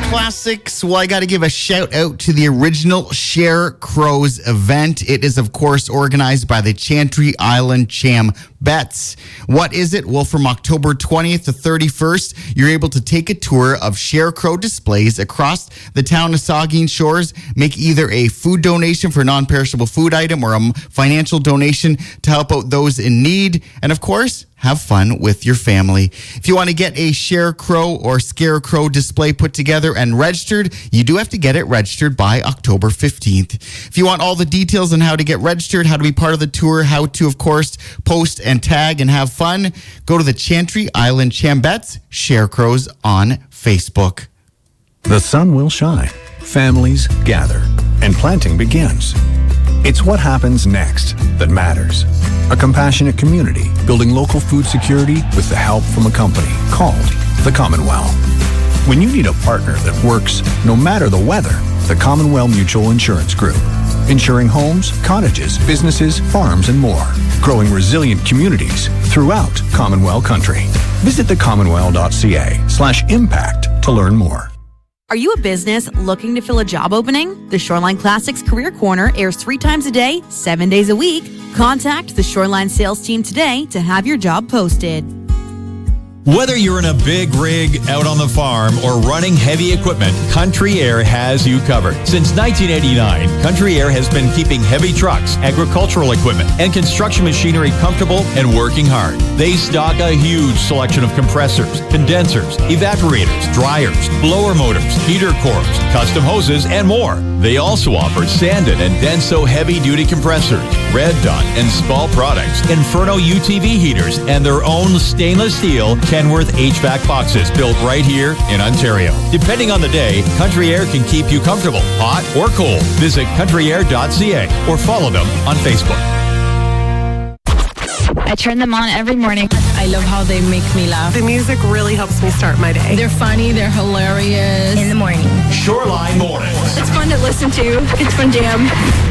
Classics. Well, I got to give a shout out to the original Share Crows event. It is, of course, organized by the Chantry Island Cham Bets. What is it? Well, from October 20th to 31st, you're able to take a tour of Share Crow displays across the town of Saugeen Shores. Make either a food donation for a non-perishable food item or a financial donation to help out those in need. And, of course, have fun with your family. If you want to get a Share Crow or Scarecrow display put together and registered, you do have to get it registered by October 15th. If you want all the details on how to get registered, how to be part of the tour, how to, of course, post and tag and have fun, go to the Chantry Island Cham Bets Share Crows on Facebook. The sun will shine, families gather, and planting begins. It's what happens next that matters. A compassionate community building local food security with the help from a company called the Commonwealth. When you need a partner that works no matter the weather, the Commonwealth Mutual Insurance Group. Insuring homes, cottages, businesses, farms, and more. Growing resilient communities throughout Commonwealth country. Visit thecommonwealth.ca/impact to learn more. Are you a business looking to fill a job opening? The Shoreline Classics Career Corner airs 3 times a day, 7 days a week. Contact the Shoreline sales team today to have your job posted. Whether you're in a big rig out on the farm or running heavy equipment, Country Air has you covered. Since 1989, Country Air has been keeping heavy trucks, agricultural equipment, and construction machinery comfortable and working hard. They stock a huge selection of compressors, condensers, evaporators, dryers, blower motors, heater cores, custom hoses, and more. They also offer Sandon and Denso heavy-duty compressors, Red Dot and Spall products, Inferno UTV heaters, and their own stainless steel Kenworth HVAC boxes built right here in Ontario. Depending on the day, Country Air can keep you comfortable, hot or cold. Visit countryair.ca or follow them on Facebook. I turn them on every morning. I love how they make me laugh. The music really helps me start my day. They're funny, they're hilarious. In the morning. Shoreline Mornings. It's fun to listen to. It's fun jam.